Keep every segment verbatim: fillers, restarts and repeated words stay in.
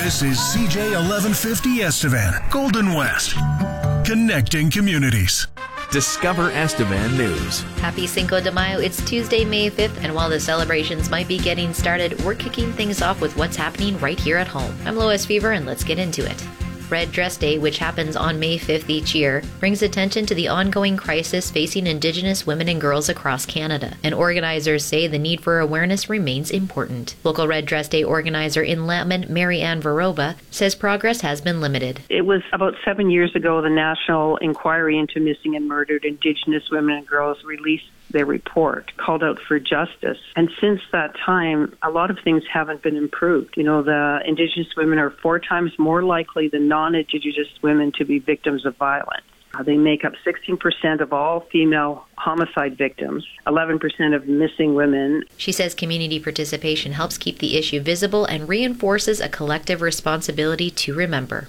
This is C J eleven fifty Estevan, Golden West, connecting communities. Discover Estevan News. Happy Cinco de Mayo. It's Tuesday, May fifth, and while the celebrations might be getting started, we're kicking things off with what's happening right here at home. I'm Lois Fever, and let's get into it. Red Dress Day, which happens on May fifth each year, brings attention to the ongoing crisis facing Indigenous women and girls across Canada, and organizers say the need for awareness remains important. Local Red Dress Day organizer in Lambton, Mary Ann Varoba, says progress has been limited. It was about seven years ago the National Inquiry into Missing and Murdered Indigenous Women and Girls released their report, called out for justice. And since that time, a lot of things haven't been improved. You know, the Indigenous women are four times more likely than non-Indigenous women to be victims of violence. Uh, they make up sixteen percent of all female homicide victims, eleven percent of missing women. She says community participation helps keep the issue visible and reinforces a collective responsibility to remember.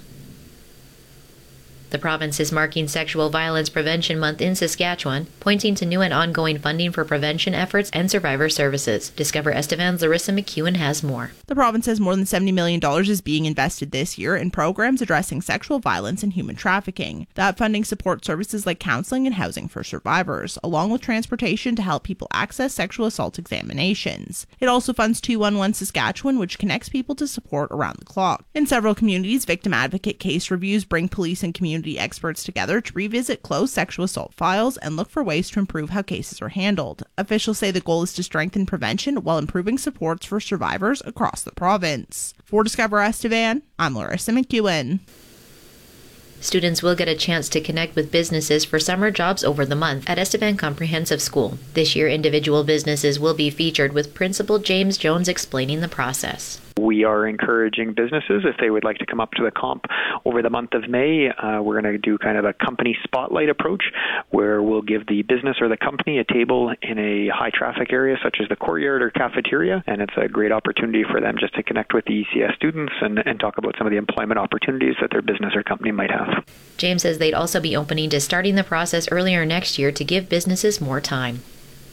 The province is marking Sexual Violence Prevention Month in Saskatchewan, pointing to new and ongoing funding for prevention efforts and survivor services. Discover Estevan's Larissa McEwen has more. The province says more than seventy million dollars is being invested this year in programs addressing sexual violence and human trafficking. That funding supports services like counseling and housing for survivors, along with transportation to help people access sexual assault examinations. It also funds two one one Saskatchewan, which connects people to support around the clock. In several communities, victim advocate case reviews bring police and community experts together to revisit closed sexual assault files and look for ways to improve how cases are handled. Officials say the goal is to strengthen prevention while improving supports for survivors across the province. For Discover Estevan, I'm Larissa McEwen. Students will get a chance to connect with businesses for summer jobs over the month at Estevan Comprehensive School. This year, individual businesses will be featured, with Principal James Jones explaining the process. We are encouraging businesses, if they would like to come up to the comp over the month of May, uh, we're going to do kind of a company spotlight approach where we'll give the business or the company a table in a high traffic area such as the courtyard or cafeteria, and it's a great opportunity for them just to connect with the E C S students and, and talk about some of the employment opportunities that their business or company might have. James says they'd also be opening to starting the process earlier next year to give businesses more time.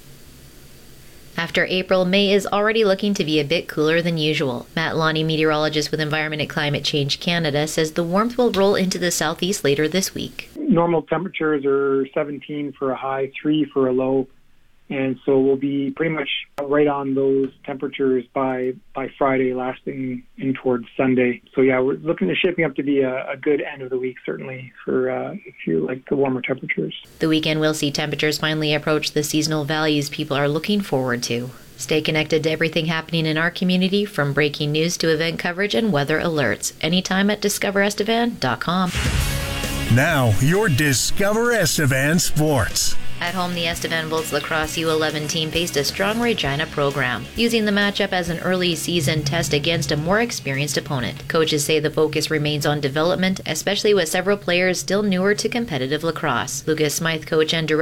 After April, May is already looking to be a bit cooler than usual. Matt Lonnie, meteorologist with Environment and Climate Change Canada, says the warmth will roll into the southeast later this week. Normal temperatures are seventeen for a high, three for a low, and so we'll be pretty much right on those temperatures by by Friday, lasting in towards Sunday. So yeah, we're looking at shaping up to be a, a good end of the week, certainly, for uh, if you like the warmer temperatures. The weekend will see temperatures finally approach the seasonal values people are looking forward to. Stay connected to everything happening in our community, from breaking news to event coverage and weather alerts, anytime at discover estevan dot com. Now, your Discover Estevan Sports. At home, the Estevan Bolts Lacrosse U eleven team faced a strong Regina program, using the matchup as an early season test against a more experienced opponent. Coaches say the focus remains on development, especially with several players still newer to competitive lacrosse. Lucas Smythe, coach and director